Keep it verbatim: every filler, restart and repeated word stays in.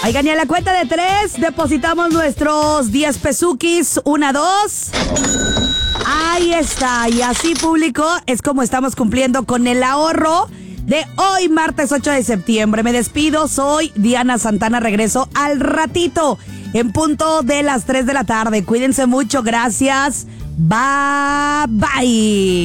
Oigan, y a la cuenta de tres depositamos nuestros diez pesukis. Una, dos. Ahí está. Y así, público, es como estamos cumpliendo con el ahorro de hoy, martes ocho de septiembre. Me despido, soy Diana Santana. Regreso al ratito, en punto de las tres de la tarde. Cuídense mucho, gracias. Bye, bye.